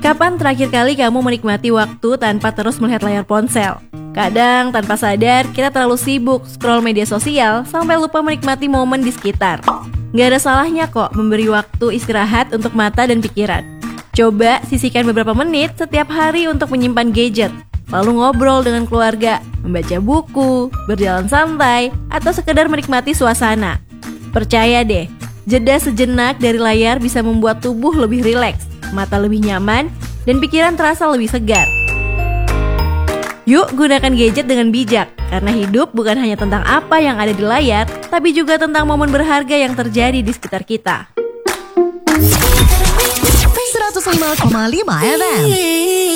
Kapan terakhir kali kamu menikmati waktu tanpa terus melihat layar ponsel? Kadang tanpa sadar kita terlalu sibuk scroll media sosial sampai lupa menikmati momen di sekitar. Gak ada salahnya kok memberi waktu istirahat untuk mata dan pikiran. Coba sisihkan beberapa menit setiap hari untuk menyimpan gadget, lalu ngobrol dengan keluarga, membaca buku, berjalan santai, atau sekedar menikmati suasana. Percaya deh, jeda sejenak dari layar bisa membuat tubuh lebih rileks, mata lebih nyaman, dan pikiran terasa lebih segar. Yuk gunakan gadget dengan bijak, karena hidup bukan hanya tentang apa yang ada di layar, tapi juga tentang momen berharga yang terjadi di sekitar kita. 105,5 FM